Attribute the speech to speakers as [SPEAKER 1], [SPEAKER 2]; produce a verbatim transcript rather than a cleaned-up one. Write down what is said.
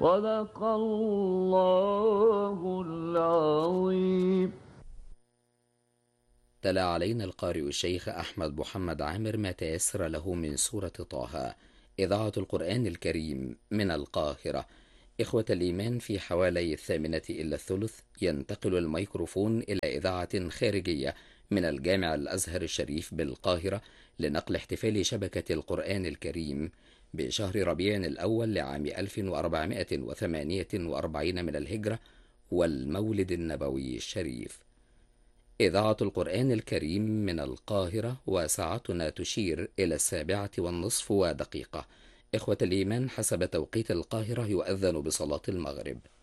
[SPEAKER 1] صدق الله العظيم.
[SPEAKER 2] تلا علينا القارئ الشيخ أحمد محمد عامر ما تيسر له من سورة طه. إذاعة القرآن الكريم من القاهرة. إخوة الإيمان، في حوالي الثامنة إلا الثلث ينتقل الميكروفون إلى إذاعة خارجية من الجامع الأزهر الشريف بالقاهرة لنقل احتفال شبكة القرآن الكريم بشهر ربيع الأول لعام ألف وأربعمائة وثمانية وأربعين من الهجرة والمولد النبوي الشريف. إذاعة القرآن الكريم من القاهرة، وساعتنا تشير إلى السابعة والنصف ودقيقة. إخوة الإيمان، حسب توقيت القاهرة يؤذن بصلاة المغرب.